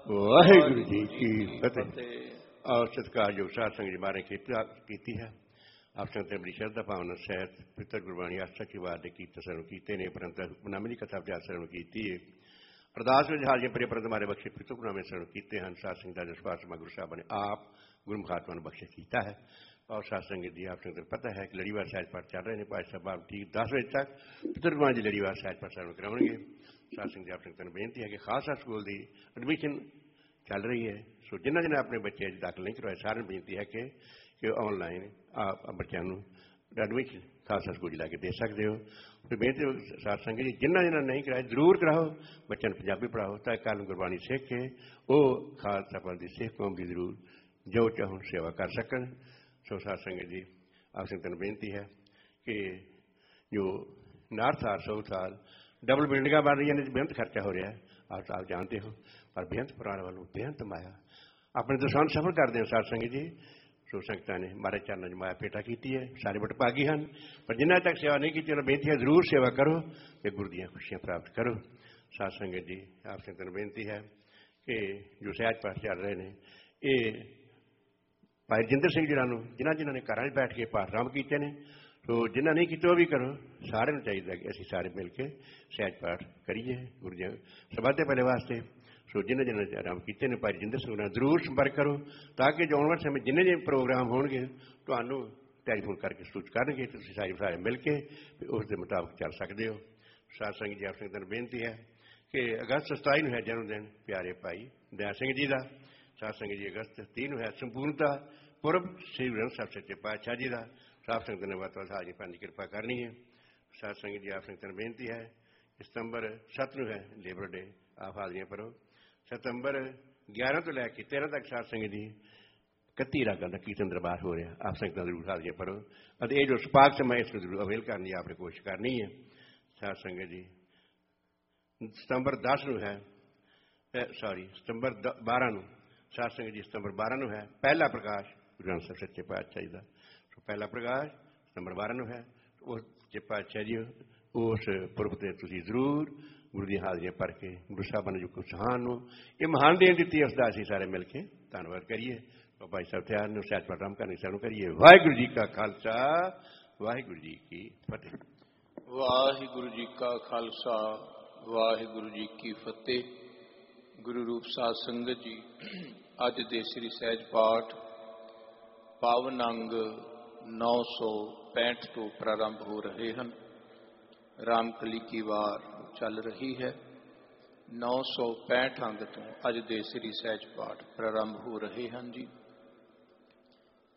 ਵਾਹਿਗੁਰੂ ਜੀ ਕੀ ਫਤਿਹ। ਆਓ ਸਤਿਕਾਰਯੋਗ ਸਾਧ ਸੰਗਤ ਜੀ ਮਹਾਰਾਜ ਕੀਤੀ ਹੈ। ਆਪ ਸੰਗਤ ਬੜੀ ਸ਼ਰਧਾ ਭਾਵਨਾ ਸਹਿਤ ਪਿੱਤਰ ਗੁਰਬਾਣੀ ਆਸਾ ਕੀ ਵਾਰ ਦੇ ਕੀਰਤਨ ਸਰਵਣ ਕੀਤੇ ਨੇ, ਪਰੰਤ ਹੁਕਮਨਾਮੇ ਦੀ ਕਥਾ ਵਿਚਾਰ ਸਰਵਣ ਕੀਤੀ ਹੈ। ਅਰਦਾਸ ਵਿੱਚ ਹਾਜ਼ਰੀਆਂ ਭਰੀਆਂ ਪਰੰਤ ਮਾਰੇ ਬਖਸ਼ੇ ਪਿੱਤਰ ਹੁਕਮਨਾਮੇ ਸਰਵਣ ਕੀਤੇ ਹਨ। ਸਾਧ ਸੰਗਤ ਦਾ ਵਿਸ਼ਵਾਸ ਗੁਰੂ ਸਾਹਿਬ ਨੇ ਆਪ ਗੁਰਮੁਖ ਆਤਮਾ ਨੂੰ ਬਖਸ਼ਿਸ਼ ਕੀਤਾ ਹੈ। और साध संगत जी आप संगत पता है कि लड़ीवार सहज पाठ चल रहे हैं। भाई साहब आप ठीक 10 बजे तक पितर गुरबाणी की लड़ीवार सहज पाठ सर्वण कराएंगे। साध संगत जी आप संगत ने बेनती है कि खालसा स्कूल की एडमिशन चल रही है। सो जिन्हें जिन्हें अपने बच्चे दाखिल नहीं करवाए सारे बेनती है कि ऑनलाइन आप बच्चों एडमिशन खालसा स्कूल लैके दे सकते हो। फिर बेनती साध संगत जी जिन्हें जिन्हें नहीं कराए जरूर कराओ, बच्चों को पंजाबी पढ़ाओ ताकि कल गुरबाणी सीख के वो खालसा पंथ की सिख कौम की जरूर जो चाहो सेवा कर सकन। सो साध संगत जी आप संगत ने बेनती है कि जो नार्थ हाल साउथ हाल डबल बिल्डिंग बन रही हैं, बेहद खर्चा हो रहा है आप जानते हो, पर बेहद पुराने वालों बेहद माया अपने दौरान सफर करते हैं। साध संगत जी सो संगतां ने महाराज चरणों च माया पेटा की है। सारे बटभागी हैं, पर जिन्हें तक सेवा नहीं की उन्हें बेनती है जरूर सेवा करो कि गुरु दी खुशियां प्राप्त करो। साध संगत जी आप संगत ने बेनती है कि जो सहज पाठ चल रहे हैं ये भाई रजिंदर सिंह जी जिन्होंने घर बैठ के पाठ आरंभ किए हैं। तो जिन्हें नहीं किए वो भी करो। सारे चाहिए कि असीं सारे मिल के सहज पाठ करिए गुरु जी सभा के भले वास्ते। सो जिन्हें जिन्हें आरंभ किए हैं भाई रजिंदर सिंह जरूर संपर्क करो ताकि जो आने वाले समय जिन्हें जिन्हें प्रोग्राम होंगे तो टैलीफोन करके सूच करेंगे तो सारे मिल के उसके मुताबिक चल सकते हो। साध संगत जी आप संगत ने बेनती है कि अगस्त 27 है जन्मदिन प्यारे भाई दया सिंह जी का। साध संगत जी अगस्त 3 है संपूर्णता पुरब श्री ग्रंथ साहब सच्चे पातशाह जी का। साध संगत ने वत हाजिर पाने की कृपा करनी है। साध संगत जी आप संगत ने बेनती है सितंबर 7 है लेबर डे आप हाजिरियां भरो। सितंबर 11 तो लैके 13 तक साध संगत जी 31 रागां का कीर्तन दरबार हो रहा। आप संगत जरूर हाजिरियां भरो और ये जो सपाक समय इसमें जरूर अवेल करनी आपने कोशिश करनी है। साध संगत जी सितंबर 10 है सितंबर 12 साध संगत जी सितंबर 12 है पहला प्रकाश गुरु ग्रंथ साहब सच्चे पातशाह जी का। तो पहला प्रकाश सितंबर 12 है। उस सच्चे पातशाह जी उस पुरब से तुम जरूर गुरु की हाजिरियां भर के गुरु साहब ने जो कुछ सहान ये महान देन दी उसका असीं सारे मिल के धन्नवाद करिए। तो भाई साहब तैयार ने सहज पाठ आरंभ करने शुरू करिए। वाहिगुरू जी का खालसा वाहिगुरू जी की फतेह। वाहिगुरू जी का खालसा वाहिगुरू जी की फतेह। गुरु रूप साध संगत जी अज दे श्री सहज पाठ पावन अंग 965 तो प्रारंभ हो रहे हैं। रामकली की वार चल रही है। 965 अंग तो अज दे श्री सहज पाठ प्रारंभ हो रहे हैं जी।